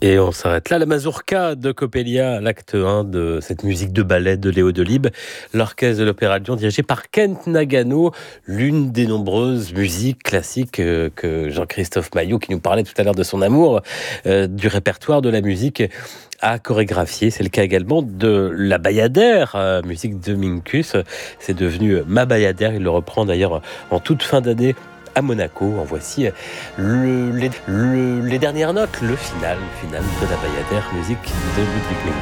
Et on s'arrête là. La mazurka de Coppelia, l'acte 1 de cette musique de ballet de Léo Delibes, l'orchestre de l'Opéra de Lyon dirigé par Kent Nagano, l'une des nombreuses musiques classiques que Jean-Christophe Maillot, qui nous parlait tout à l'heure de son amour du répertoire de la musique, a chorégraphié. C'est le cas également de la Bayadère, musique de Minkus. C'est devenu Ma Bayadère. Il le reprend d'ailleurs en toute fin d'année à Monaco. En voici les dernières notes, le final de la Bayadère, musique de Ludwig Minkus.